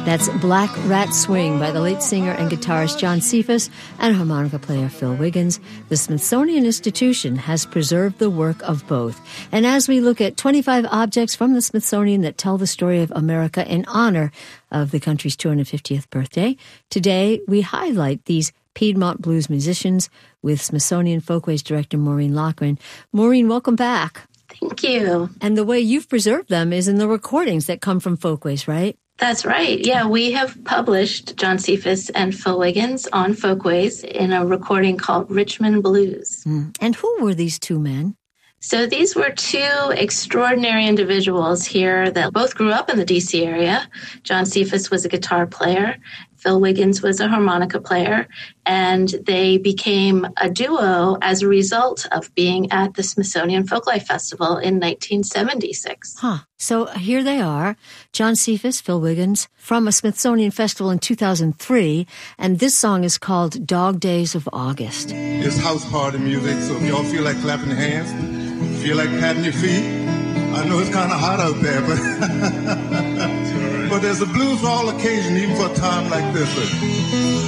That's Black Rat Swing by the late singer and guitarist John Cephas and harmonica player Phil Wiggins. The Smithsonian Institution has preserved the work of both. And as we look at 25 objects from the Smithsonian that tell the story of America in honor of the country's 250th birthday, today we highlight these Piedmont blues musicians with Smithsonian Folkways Director Maureen Loughran. Maureen, welcome back. Thank you. And the way you've preserved them is in the recordings that come from Folkways, right? That's right. Yeah, we have published John Cephas and Phil Wiggins on Folkways in a recording called Richmond Blues. And who were these two men? So these were two extraordinary individuals here that both grew up in the D.C. area. John Cephas was a guitar player. Phil Wiggins was a harmonica player, and they became a duo as a result of being at the Smithsonian Folklife Festival in 1976. So here they are, John Cephas, Phil Wiggins, from a Smithsonian Festival in 2003, and this song is called Dog Days of August. It's house party music, so if y'all feel like clapping your hands, feel like patting your feet, I know it's kind of hot out there, but there's a blues for all occasions, even for a time like this.